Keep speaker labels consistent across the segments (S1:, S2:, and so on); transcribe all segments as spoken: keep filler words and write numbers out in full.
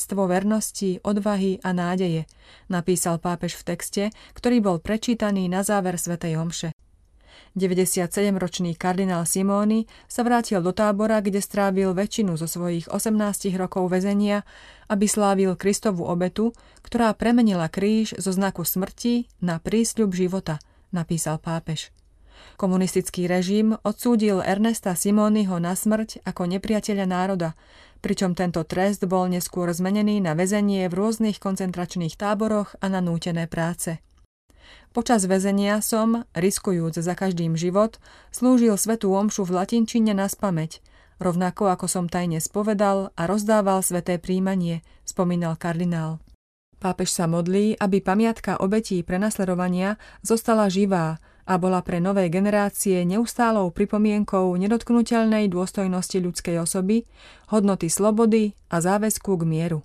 S1: svedectvo vernosti, odvahy a nádeje, napísal pápež v texte, ktorý bol prečítaný na záver svätej omše. deväťdesiatsedemročný kardinál Simoni sa vrátil do tábora, kde strávil väčšinu zo svojich osemnástich rokov väzenia, aby slávil Kristovu obetu, ktorá premenila kríž zo znaku smrti na prísľub života, napísal pápež. Komunistický režim odsúdil Ernesta Simoniho na smrť ako nepriateľa národa, pričom tento trest bol neskôr zmenený na väzenie v rôznych koncentračných táboroch a na nútené práce. Počas väzenia som, riskujúc za každým život, slúžil svätú omšu v latinčine naspamäť, rovnako ako som tajne spovedal a rozdával sväté príjmanie, spomínal kardinál. Pápež sa modlí, aby pamiatka obetí prenasledovania zostala živá a bola pre nové generácie neustálou pripomienkou nedotknuteľnej dôstojnosti ľudskej osoby, hodnoty slobody a záväzku k mieru.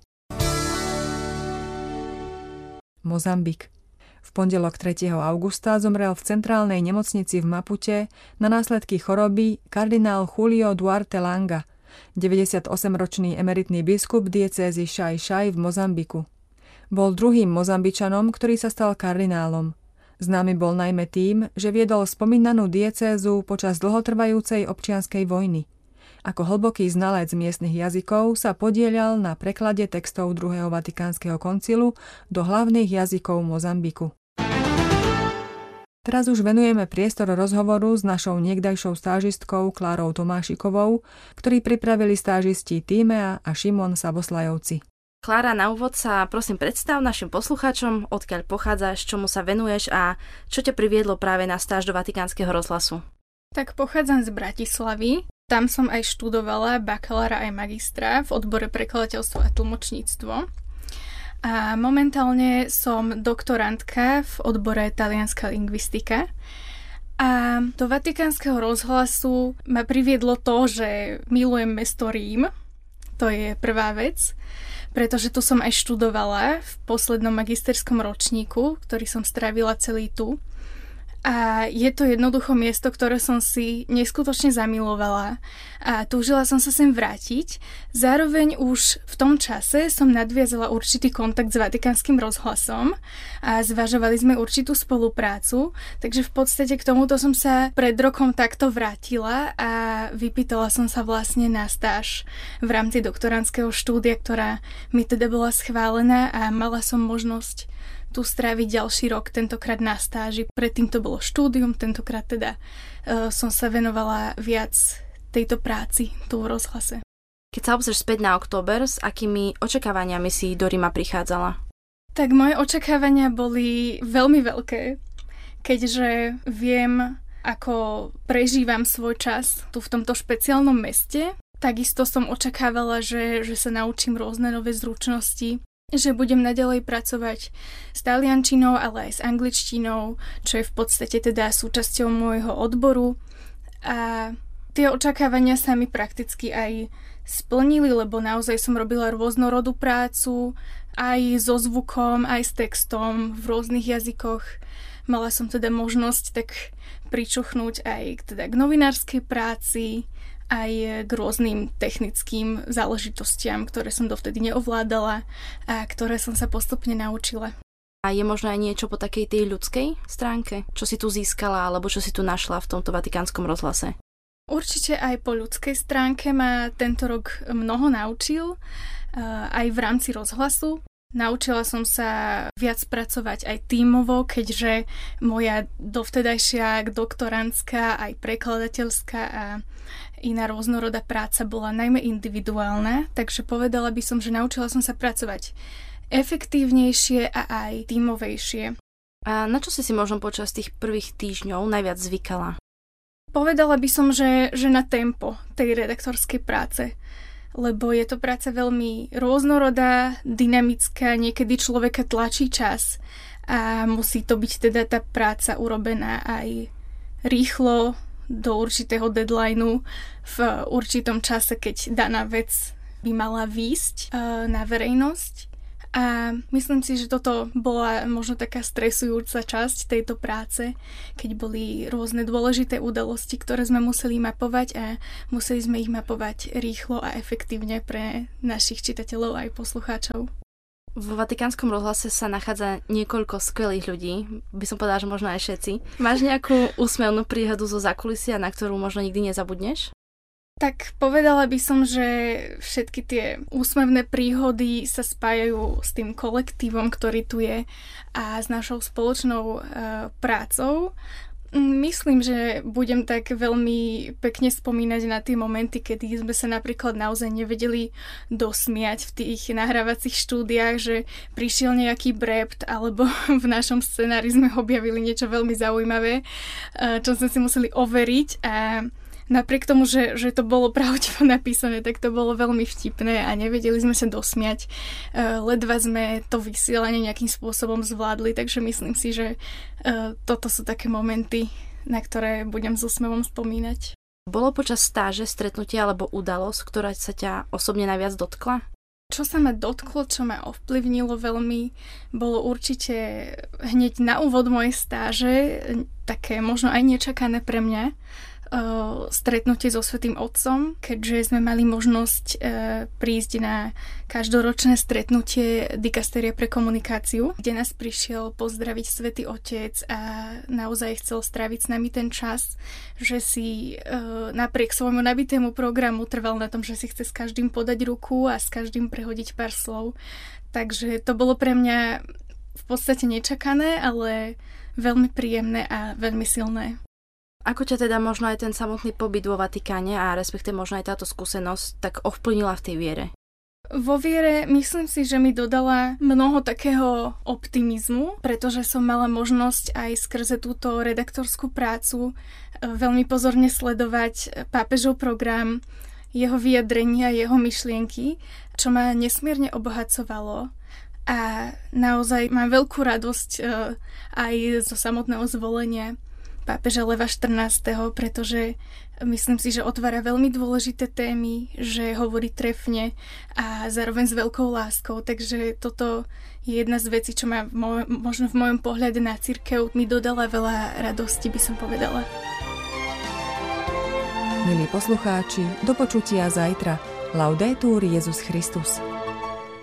S1: Mozambik. V pondelok tretieho augusta zomrel v centrálnej nemocnici v Mapute na následky choroby kardinál Julio Duarte Langa, deväťdesiatosemročný emeritný biskup diecézy Xai-Xai v Mozambiku. Bol druhým Mozambičanom, ktorý sa stal kardinálom. Známy bol najmä tým, že viedol spomínanú diecézu počas dlhotrvajúcej občianskej vojny. Ako hlboký znalec miestnych jazykov sa podieľal na preklade textov druhého Vatikánskeho koncilu do hlavných jazykov Mozambiku. Teraz už venujeme priestor rozhovoru s našou niekdajšou stážistkou Klárou Tomášikovou, ktorý pripravili stážisti Tímea a Šimon Saboslajovci.
S2: Klára, na úvod sa prosím predstav našim poslucháčom, odkiaľ pochádzaš, čomu sa venuješ a čo ťa priviedlo práve na stáž do Vatikánskeho rozhlasu.
S3: Tak pochádzam z Bratislavy. Tam som aj študovala bakalára aj magistra v odbore prekladateľstvo a tlmočníctvo. A momentálne som doktorantka v odbore talianska lingvistika. A do Vatikánskeho rozhlasu ma priviedlo to, že milujem mesto Rím. To je prvá vec. Pretože tu som aj študovala v poslednom magisterskom ročníku, ktorý som strávila celý tu. A je to jednoducho miesto, ktoré som si neskutočne zamilovala a túžila som sa sem vrátiť. Zároveň už v tom čase som nadviazala určitý kontakt s Vatikánskym rozhlasom a zvažovali sme určitú spoluprácu, takže v podstate k tomuto som sa pred rokom takto vrátila a vypýtala som sa vlastne na stáž v rámci doktorandského štúdia, ktorá mi teda bola schválená a mala som možnosť tu stráviť ďalší rok, tentokrát na stáži. Predtým to bolo štúdium, tentokrát teda uh, som sa venovala viac tejto práci tu v rozhlase.
S2: Keď sa obzrieš späť na október, s akými očakávaniami si do Ríma prichádzala?
S3: Tak moje očakávania boli veľmi veľké, keďže viem, ako prežívam svoj čas tu v tomto špeciálnom meste. Takisto som očakávala, že, že sa naučím rôzne nové zručnosti, že budem naďalej pracovať s taliančinou, ale aj s angličtinou, čo je v podstate teda súčasťou môjho odboru. A tie očakávania sa mi prakticky aj splnili, lebo naozaj som robila rôznorodú prácu, aj so zvukom, aj s textom v rôznych jazykoch. Mala som teda možnosť tak pričuchnúť aj k, teda k novinárskej práci, aj k rôznym technickým záležitostiam, ktoré som dovtedy neovládala a ktoré som sa postupne naučila.
S2: A je možno aj niečo po takej tej ľudskej stránke? Čo si tu získala, alebo čo si tu našla v tomto Vatikánskom rozhlase?
S3: Určite aj po ľudskej stránke ma tento rok mnoho naučil, aj v rámci rozhlasu. Naučila som sa viac pracovať aj tímovo, keďže moja dovtedajšia doktorandská, aj prekladateľská a iná rôznorodá práca bola najmä individuálna, takže povedala by som, že naučila som sa pracovať efektívnejšie a aj tímovejšie.
S2: A na čo si si možno počas tých prvých týždňov najviac zvykala?
S3: Povedala by som, že, že na tempo tej redaktorskej práce, lebo je to práca veľmi rôznorodá, dynamická, niekedy človeka tlačí čas a musí to byť teda tá práca urobená aj rýchlo, do určitého deadlineu v určitom čase, keď daná vec by mala výjsť na verejnosť. A myslím si, že toto bola možno taká stresujúca časť tejto práce, keď boli rôzne dôležité udalosti, ktoré sme museli mapovať a museli sme ich mapovať rýchlo a efektívne pre našich čitateľov aj poslucháčov.
S2: V Vatikánskom rozhlase sa nachádza niekoľko skvelých ľudí, by som povedala, že možno aj všetci. Máš nejakú úsmevnú príhodu zo zákulisia, na ktorú možno nikdy nezabudneš?
S3: Tak povedala by som, že všetky tie úsmevné príhody sa spájajú s tým kolektívom, ktorý tu je a s našou spoločnou e, prácou. Myslím, že budem tak veľmi pekne spomínať na tie momenty, kedy sme sa napríklad naozaj nevedeli dosmiať v tých nahrávacích štúdiách, že prišiel nejaký brept, alebo v našom scenári sme objavili niečo veľmi zaujímavé, čo sme si museli overiť a napriek tomu, že, že to bolo pravdivo napísané, tak to bolo veľmi vtipné a nevedeli sme sa dosmiať. Ledva sme to vysielanie nejakým spôsobom zvládli, takže myslím si, že toto sú také momenty, na ktoré budem s úsmevom spomínať.
S2: Bolo počas stáže stretnutie alebo udalosť, ktorá sa ťa osobne najviac dotkla?
S3: Čo sa ma dotklo, čo ma ovplyvnilo veľmi, bolo určite hneď na úvod mojej stáže, také možno aj nečakané pre mňa, stretnutie so Svätým Otcom, keďže sme mali možnosť e, prísť na každoročné stretnutie dikasteria pre komunikáciu, kde nás prišiel pozdraviť Svätý Otec a naozaj chcel stráviť s nami ten čas, že si e, napriek svojmu nabitému programu trval na tom, že si chce s každým podať ruku a s každým prehodiť pár slov. Takže to bolo pre mňa v podstate nečakané, ale veľmi príjemné a veľmi silné.
S2: Ako ťa teda možno aj ten samotný pobyt vo Vatikáne a respektíve možno aj táto skúsenosť tak ovplyvnila v tej viere?
S3: Vo viere myslím si, že mi dodala mnoho takého optimizmu, pretože som mala možnosť aj skrze túto redaktorskú prácu veľmi pozorne sledovať pápežov program, jeho vyjadrenia, jeho myšlienky, čo ma nesmierne obohacovalo. A naozaj mám veľkú radosť aj zo samotného zvolenia pápeža Leva štrnásteho, pretože myslím si, že otvára veľmi dôležité témy, že hovorí trefne a zároveň s veľkou láskou, takže toto je jedna z vecí, čo ma mo- možno v mojom pohľade na cirkev mi dodala veľa radosti, by som povedala.
S1: Milí poslucháči, do počutia zajtra. Laudetur Jesus Christus.